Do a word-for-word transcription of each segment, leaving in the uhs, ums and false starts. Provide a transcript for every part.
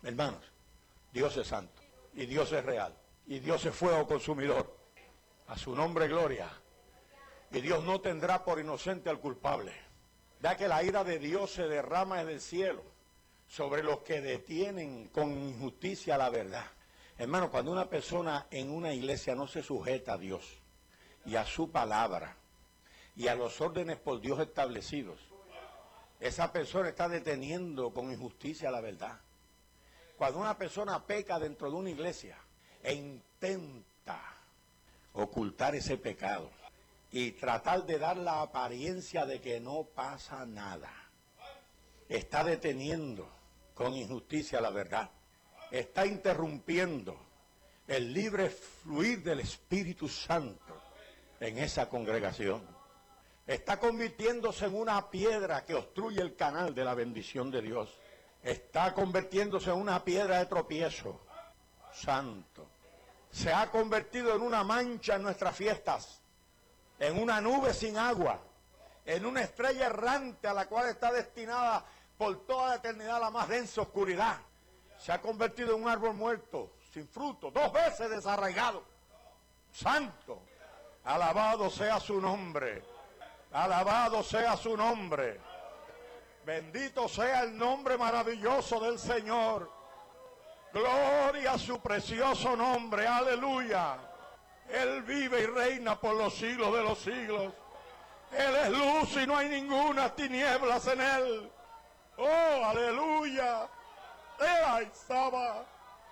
Hermanos, Dios es santo, y Dios es real, y Dios es fuego consumidor. A su nombre gloria. Y Dios no tendrá por inocente al culpable. Ya que la ira de Dios se derrama desde el cielo sobre los que detienen con injusticia la verdad. Hermano, cuando una persona en una iglesia no se sujeta a Dios y a su palabra y a los órdenes por Dios establecidos, esa persona está deteniendo con injusticia la verdad. Cuando una persona peca dentro de una iglesia e intenta ocultar ese pecado y tratar de dar la apariencia de que no pasa nada, está deteniendo con injusticia la verdad, está interrumpiendo el libre fluir del Espíritu Santo en esa congregación, está convirtiéndose en una piedra que obstruye el canal de la bendición de Dios, está convirtiéndose en una piedra de tropiezo. Santo, se ha convertido en una mancha en nuestras fiestas, en una nube sin agua, en una estrella errante a la cual está destinada por toda la eternidad la más densa oscuridad. Se ha convertido en un árbol muerto, sin fruto, dos veces desarraigado. Santo, alabado sea su nombre, alabado sea su nombre, bendito sea el nombre maravilloso del Señor. Gloria a su precioso nombre, aleluya. Él vive y reina por los siglos de los siglos. Él es luz y no hay ninguna tinieblas en él. Oh, aleluya. Él estaba.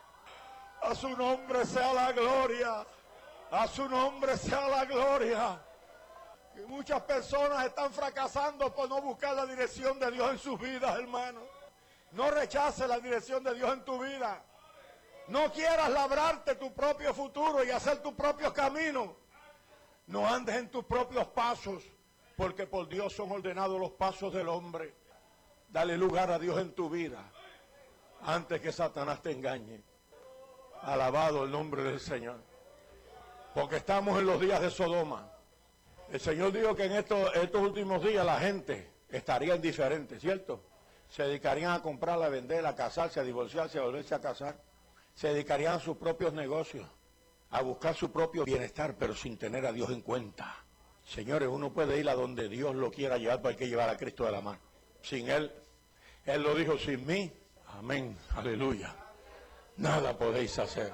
A su nombre sea la gloria. A su nombre sea la gloria. Y muchas personas están fracasando por no buscar la dirección de Dios en sus vidas, hermano. No rechaces la dirección de Dios en tu vida. No quieras labrarte tu propio futuro y hacer tus propios caminos. No andes en tus propios pasos, porque por Dios son ordenados los pasos del hombre. Dale lugar a Dios en tu vida, antes que Satanás te engañe. Alabado el nombre del Señor. Porque estamos en los días de Sodoma. El Señor dijo que en estos, estos últimos días la gente estaría indiferente, ¿cierto? Se dedicarían a comprar, a vender, a casarse, a divorciarse, a volverse a casar. Se dedicarían a sus propios negocios, a buscar su propio bienestar, pero sin tener a Dios en cuenta. Señores, uno puede ir a donde Dios lo quiera llevar, pero hay que llevar a Cristo de la mano. Sin Él, Él lo dijo, sin mí, amén, aleluya, nada podéis hacer.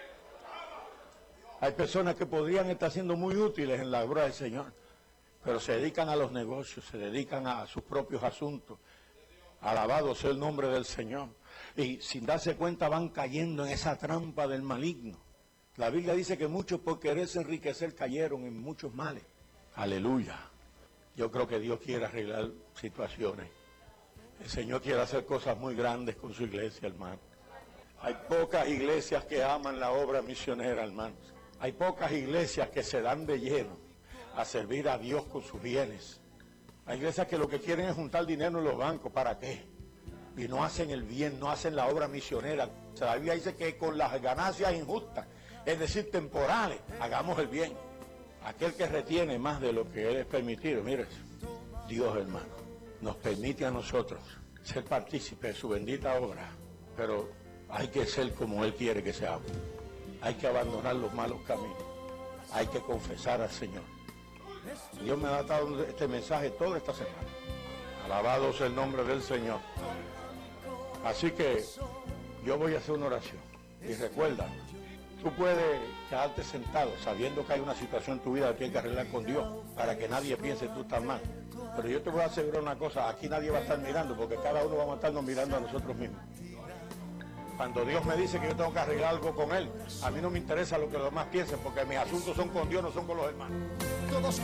Hay personas que podrían estar siendo muy útiles en la obra del Señor, pero se dedican a los negocios, se dedican a sus propios asuntos. Alabado sea el nombre del Señor. Y sin darse cuenta van cayendo en esa trampa del maligno. La Biblia dice que muchos por quererse enriquecer cayeron en muchos males. Aleluya. Yo creo que Dios quiere arreglar situaciones. El Señor quiere hacer cosas muy grandes con su iglesia, hermano. Hay pocas iglesias que aman la obra misionera, hermanos. Hay pocas iglesias que se dan de lleno a servir a Dios con sus bienes. Hay iglesias que lo que quieren es juntar dinero en los bancos. ¿Para qué? Y no hacen el bien, no hacen la obra misionera. O sea, la Biblia dice que con las ganancias injustas, es decir, temporales, hagamos el bien. Aquel que retiene más de lo que Él es permitido, mire, Dios, hermano, nos permite a nosotros ser partícipes de su bendita obra, pero hay que ser como Él quiere que seamos. Hay que abandonar los malos caminos. Hay que confesar al Señor. Dios me ha dado este mensaje toda esta semana. Alabado sea el nombre del Señor. Así que yo voy a hacer una oración. Y recuerda, tú puedes quedarte sentado sabiendo que hay una situación en tu vida que tienes que arreglar con Dios para que nadie piense que tú estás mal. Pero yo te voy a asegurar una cosa, aquí nadie va a estar mirando porque cada uno va a estarnos mirando a nosotros mismos. Cuando Dios me dice que yo tengo que arreglar algo con Él, a mí no me interesa lo que los demás piensen porque mis asuntos son con Dios, no son con los hermanos. Todos